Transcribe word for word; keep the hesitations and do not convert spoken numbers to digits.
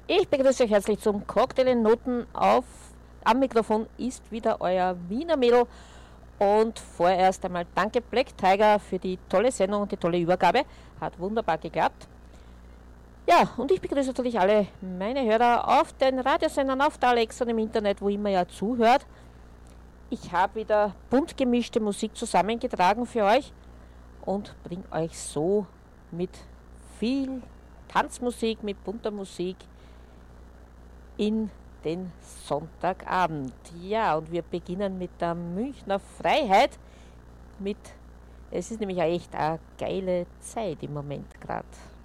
Ich begrüße euch herzlich zum Cocktail in Noten. Auf, am Mikrofon ist wieder euer Wiener Mädel. Und vorerst einmal danke Black Tiger für die tolle Sendung und die tolle Übergabe. Hat wunderbar geklappt. Ja, und ich begrüße natürlich alle meine Hörer auf den Radiosendern, auf der Alexa und im Internet, wo immer ihr zuhört. Ich habe wieder bunt gemischte Musik zusammengetragen für euch und bringe euch so mit viel Tanzmusik, mit bunter Musik in den Sonntagabend. Ja, und wir beginnen mit der Münchner Freiheit. Mit, es ist nämlich echt eine geile Zeit im Moment gerade.